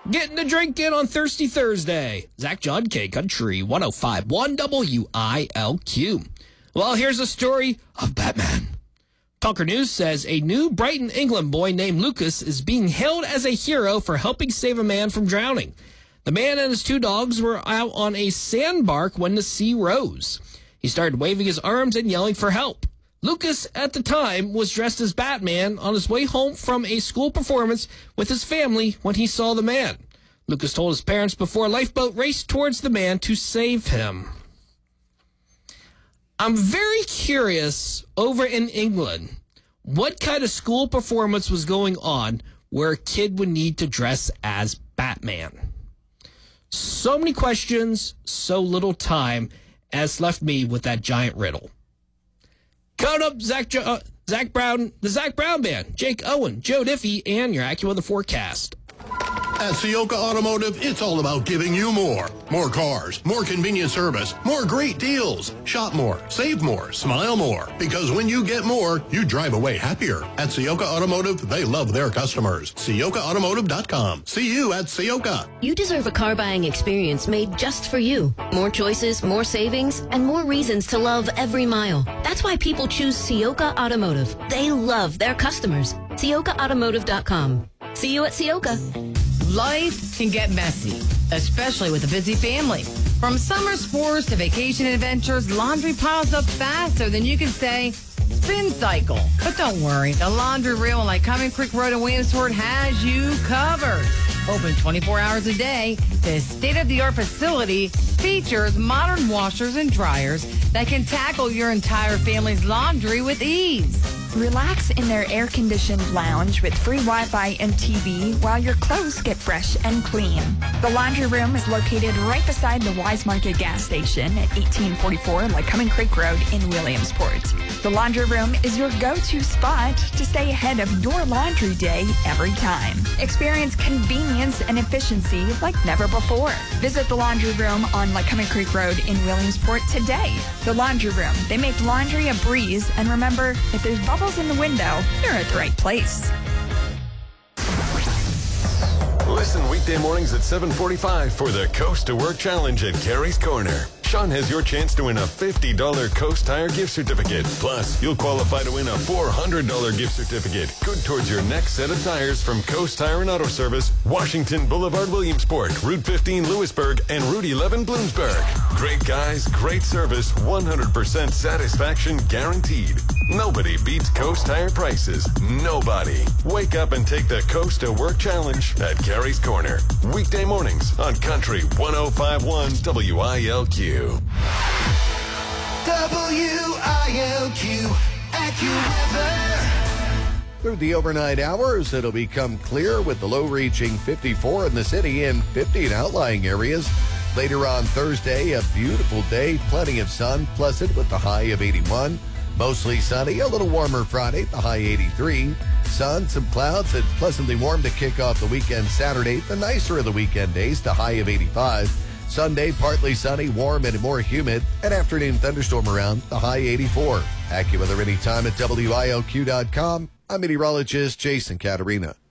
Getting a drink in on Thirsty Thursday. Zach John K Country 105.1 WILQ. Well, here's a story of Batman. Talker News says a new Brighton, England boy named Lucas is being hailed as a hero for helping save a man from drowning. The man and his two dogs were out on a sandbar when the sea rose. He started waving his arms and yelling for help. Lucas, at the time, was dressed as Batman on his way home from a school performance with his family when he saw the man. Lucas told his parents before a lifeboat raced towards the man to save him. I'm very curious, over in England, what kind of school performance was going on where a kid would need to dress as Batman? So many questions, so little time, as left me with that giant riddle. Coming up, Zach Brown, the Zach Brown Band, Jake Owen, Joe Diffie, and your AccuWeather forecast. At Ciocca Automotive, it's all about giving you more. More cars, more convenient service, more great deals. Shop more, save more, smile more. Because when you get more, you drive away happier. At Ciocca Automotive, they love their customers. CioccaAutomotive.com. See you at Ciocca. You deserve a car buying experience made just for you. More choices, more savings, and more reasons to love every mile. That's why people choose Ciocca Automotive. They love their customers. CioccaAutomotive.com. See you at Ciocca. Life can get messy, especially with a busy family. From summer sports to vacation adventures, laundry piles up faster than you can say spin cycle. But don't worry, the Laundry Room on Lycoming Creek Road in Williamsport has you covered. Open 24 hours a day, this state-of-the-art facility features modern washers and dryers that can tackle your entire family's laundry with ease. Relax in their air-conditioned lounge with free Wi-Fi and TV while your clothes get fresh and clean. The Laundry Room is located right beside the Wise Market gas station at 1844 Lycoming Creek Road in Williamsport. The Laundry Room is your go-to spot to stay ahead of your laundry day every time. Experience convenience and efficiency like never before. Visit the Laundry Room on Lycoming Creek Road in Williamsport today. The Laundry Room. They make laundry a breeze, and remember, if there's bubbles in the window, you're at the right place. Listen weekday mornings at 7:45 for the Coast to Work Challenge at Carrie's Corner. Sean has your chance to win a $50 Coast Tire gift certificate. Plus, you'll qualify to win a $400 gift certificate. Good towards your next set of tires from Coast Tire and Auto Service, Washington Boulevard, Williamsport, Route 15, Lewisburg, and Route 11, Bloomsburg. Great guys, great service, 100% satisfaction guaranteed. Nobody beats Coast Tire prices. Nobody. Wake up and take the Coast to Work Challenge at Carrie's Corner. Weekday mornings on Country 105.1 WILQ. WILQ AccuWeather. Through the overnight hours, it'll become clear with the low reaching 54 in the city and 50 in outlying areas. Later on Thursday, a beautiful day, plenty of sun, pleasant with the high of 81. Mostly sunny, a little warmer Friday, the high 83. Sun, some clouds, and pleasantly warm to kick off the weekend Saturday, the nicer of the weekend days, the high of 85. Sunday, partly sunny, warm, and more humid. An afternoon thunderstorm around, the high 84. AccuWeather anytime at WILQ.com. I'm meteorologist Jason Caterina.